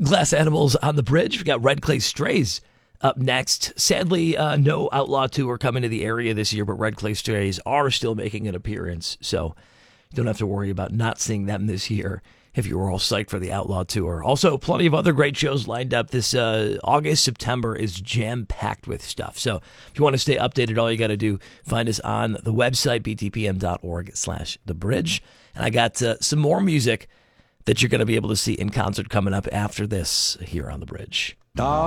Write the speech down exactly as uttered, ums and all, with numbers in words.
Glass Animals on the Bridge. We got Red Clay Strays up next. Sadly, uh, no Outlaw Tour coming to the area this year, but Red Clay Strays are still making an appearance, so you don't have to worry about not seeing them this year if you were all psyched for the Outlaw Tour. Also, plenty of other great shows lined up. This uh, August, September is jam-packed with stuff. So if you want to stay updated, all you got to do, find us on the website, b t p m dot org slash the bridge. And I got uh, some more music that you're going to be able to see in concert coming up after this here on The Bridge.